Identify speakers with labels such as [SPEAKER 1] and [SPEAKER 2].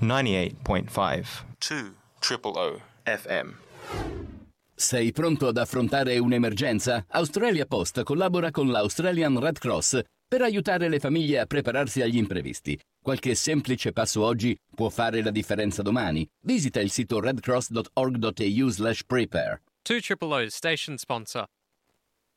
[SPEAKER 1] 98.5 2 FM.
[SPEAKER 2] Sei pronto ad affrontare un'emergenza? Australia Post collabora con l'Australian Red Cross per aiutare le famiglie a prepararsi agli imprevisti. Qualche semplice passo oggi può fare la differenza domani. Visita il sito redcross.org.au/prepare.
[SPEAKER 3] 2 Station sponsor.